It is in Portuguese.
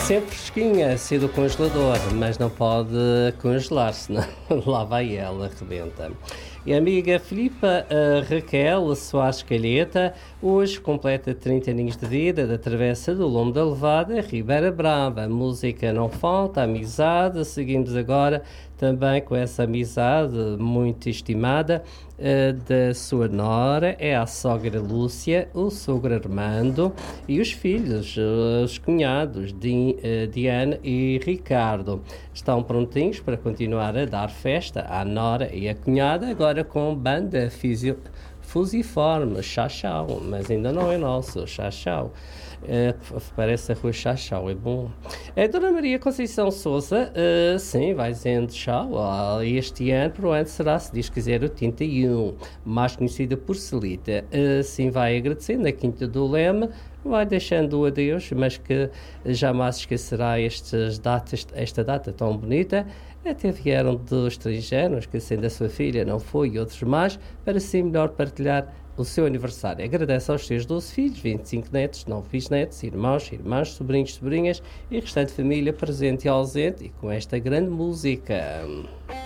sempre fresquinha, assim do congelador, mas não pode congelar, senão lá vai ela, rebenta. E a amiga Filipa Raquel Soares Calheta, hoje completa 30 aninhos de vida, da travessa do Lombo da Levada, Ribeira Brava. A música não falta, a amizade. Seguimos agora também com essa amizade muito estimada da sua nora, é a sogra Lúcia, o sogro Armando e os filhos, os cunhados Diana e Ricardo. Estão prontinhos para continuar a dar festa à nora e à cunhada, agora com banda fusiforme, Chachau, mas ainda não é nosso, Chachau. Parece a rua Chachau, é bom. A Dona Maria Conceição Souza, sim, vai dizendo tchau. Este ano, para o ano, será, se Deus quiser, o 31, mais conhecida por Celita. Sim, vai agradecendo na Quinta do Leme, vai deixando o adeus, mas que jamais esquecerá esta data tão bonita. Até vieram dos estrangeiros, que sendo a sua filha não foi, e outros mais, para assim melhor partilhar o seu aniversário. Agradece aos seus 12 filhos, 25 netos, 9 bisnetos, irmãos, irmãs, sobrinhos, sobrinhas e restante família presente e ausente, e com esta grande música.